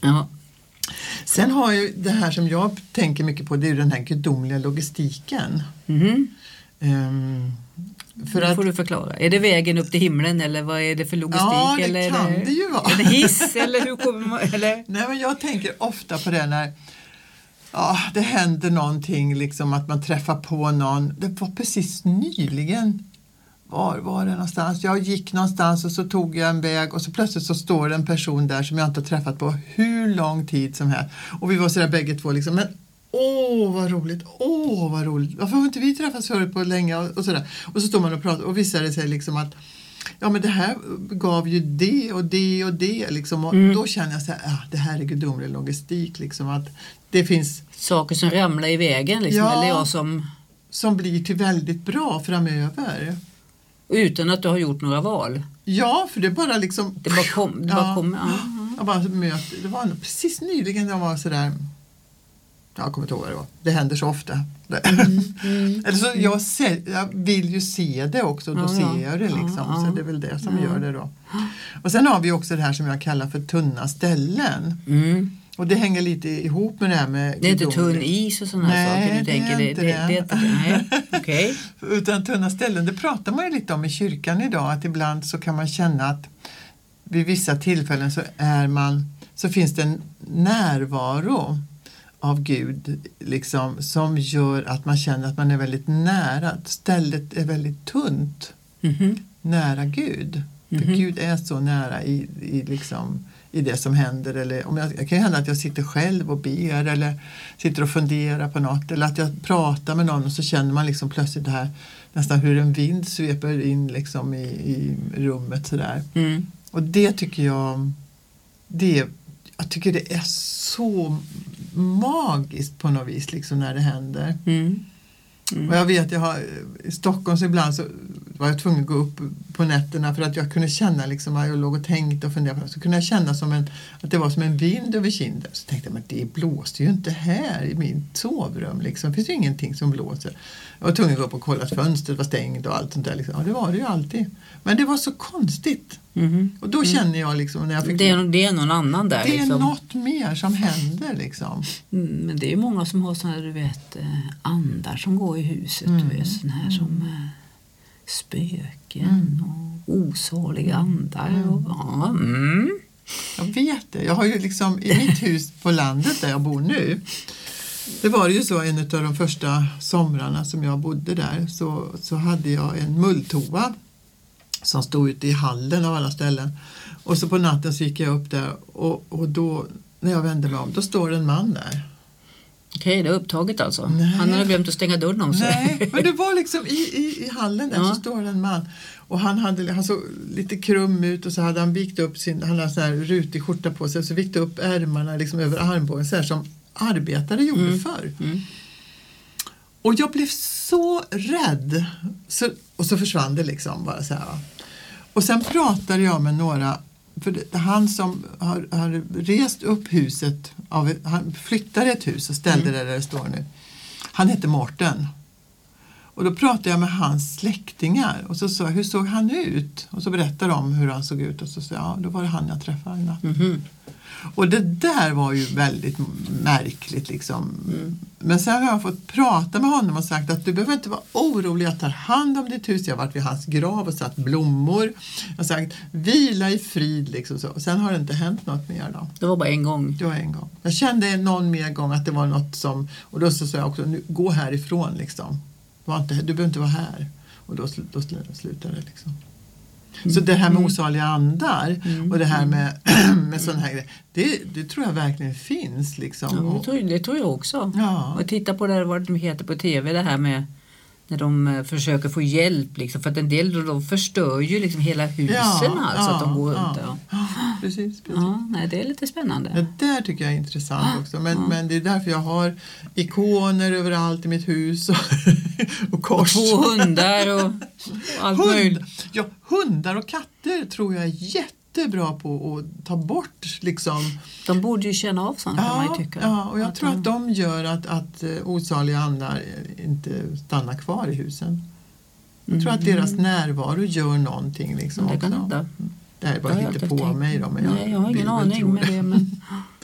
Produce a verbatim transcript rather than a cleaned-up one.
Ja. Sen har ju det här som jag tänker mycket på, det är ju den här gudomliga logistiken. Mm. Um, för det att, får du förklara. Är det vägen upp till himlen eller vad är det för logistik? Ja, det eller kan är det, det ju vara. Är det hiss eller hur kommer man? Eller? Nej, men jag tänker ofta på det när ja, det händer någonting, liksom att man träffar på någon. Det var precis nyligen. Var var det någonstans? Jag gick någonstans och så tog jag en väg och så plötsligt så står det en person där som jag inte har träffat på hur lång tid som helst. Och vi var så där bägge två liksom, men åh vad roligt, åh vad roligt. Varför har inte vi träffats förut på länge och, och sådär. Och så står man och pratar och visar det sig liksom att ja men det här gav ju det och det och det liksom. Och mm. då känner jag så här, ja, det här är gudomlig logistik liksom, att det finns saker som ramlar i vägen liksom, ja, eller jag som som blir till väldigt bra framöver. Utan att du har gjort några val. Ja, för det bara liksom det bara kom, det ja, bara kom ja. Jag bara möt, det var precis nyligen jag var så där. Jag kommer inte ihåg vad det var. Det händer så ofta. Mm, mm, Eller så jag, ser, jag vill ju se det också och då ja, ser jag det liksom. Ja, ja. Så det är väl det som ja. gör det då. Och sen har vi också det här som jag kallar för tunna ställen. Mm. Och det hänger lite ihop med det här med... Det är inte tunn is och sådana nej, saker du tänker. Det är inte det. det, det, det, det nej, okay. Utan tunna ställen, det pratar man ju lite om i kyrkan idag. Att ibland så kan man känna att vid vissa tillfällen så är man... Så finns det en närvaro av Gud liksom, som gör att man känner att man är väldigt nära. Att stället är väldigt tunt. Mm-hmm. Nära Gud. Mm-hmm. För Gud är så nära i, i liksom... i det som händer, eller om jag, jag kan ju hända att jag sitter själv och ber eller sitter och funderar på något, eller att jag pratar med någon och så känner man liksom plötsligt det här nästan hur en vind sveper in liksom i, i rummet sådär. Mm. Och det tycker jag det, jag tycker det är så magiskt på något vis liksom när det händer. Mm. Mm. Och jag vet, jag har, i Stockholm så ibland så var jag tvungen att gå upp på nätterna för att jag kunde känna liksom, att jag låg och tänkte och funderade, så kunde jag känna som en, att det var som en vind över kinden. Så tänkte jag, men det blåste ju inte här i min sovrum liksom. Det finns ju ingenting som blåser. Jag var tvungen att gå upp och kolla att fönstret var stängt och allt sånt där liksom. Ja, det var det ju alltid. Men det var så konstigt. Mm. Och då mm. känner jag liksom, när jag fick... Det är, det är någon annan där Det liksom. är något mer som händer liksom. Mm, men det är ju många som har såna här, du vet, andar som går i huset. Mm. Du vet, såna här som äh, spöken mm. och osaliga andar. Mm. Och, ja, mm. Jag vet det. Jag har ju liksom i mitt hus på landet där jag bor nu. Det var ju så, en av de första somrarna som jag bodde där så, så hade jag en mulltoa som stod ute i hallen av alla ställen. Och så på natten så gick jag upp där och, och då, när jag vände mig om, då står en man där. Okej, det är upptaget alltså. Nej. Han hade glömt att stänga dörren om sig. Nej, men det var liksom i, i, i hallen där ja. Så står en man. Och han hade han såg lite krum ut och så hade han vikt upp sin, han hade så här rutig skjorta på sig, så vikte upp ärmarna liksom över armbågen så här som arbetare gjorde mm. förr. Mm. Och jag blev så rädd. Så, och så försvann det liksom bara så här. Och sen pratade jag med några, för det, han som har, har rest upp huset, av, han flyttade ett hus och ställde mm. det där det står nu. Han heter Mårten. Och då pratade jag med hans släktingar och så sa jag, hur såg han ut? Och så berättade de hur han såg ut och så sa jag, ja, då var det han jag träffade i natt. Mm-hmm. Och det där var ju väldigt märkligt liksom. Mm. Men sen har jag fått prata med honom och sagt att du behöver inte vara orolig, att ta hand om ditt hus. Jag har varit vid hans grav och satt blommor. Jag har sagt, vila i frid liksom så. Och sen har det inte hänt något mer då. Det var bara en gång. Det var en gång. Jag kände någon mer gång att det var något som, och då så sa jag också, nu, gå härifrån liksom. Var inte, du behöver inte vara här. Och då, då slutade det liksom. Mm. Så det här med osaliga andar mm. och det här med, med sån här grejer, det, det tror jag verkligen finns liksom. Ja, det, tror, det tror jag också. Ja. Och titta på det, vad de heter på tv, det här med när de försöker få hjälp liksom, för att en del de förstör ju liksom hela husen ja, alltså ja, att de går ja, runt ja. Ja, precis, precis. Ja, nej, det är lite spännande. Det där tycker jag är intressant ja, också. Men, ja. men det är därför jag har ikoner överallt i mitt hus och, och kors. Och två hundar och, och allt Hund, möjligt. Ja, hundar och katter tror jag är jättebra på att ta bort liksom. De borde ju känna av sånt ja, kan man ju tycka. Ja, och jag att tror de... att de gör att, att osaliga andar inte stannar kvar i husen. Jag mm. tror att deras närvaro gör någonting liksom det också. Kan det. Det här är bara ja, inte på tänkt. mig då. Men Nej, jag har ingen aning med det. Men...